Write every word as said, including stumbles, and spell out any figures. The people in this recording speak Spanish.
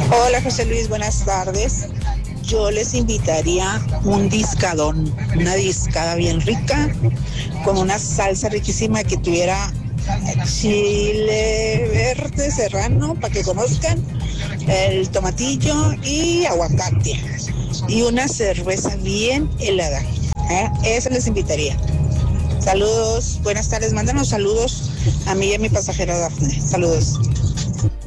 Hola José Luis, buenas tardes. Yo les invitaría un discadón, una discada bien rica, con una salsa riquísima que tuviera chile verde serrano, para que conozcan, el tomatillo y aguacate. Y una cerveza bien helada. ¿eh? Eso les invitaría. Saludos, buenas tardes. Mándanos saludos a mí y a mi pasajera Dafne. Saludos.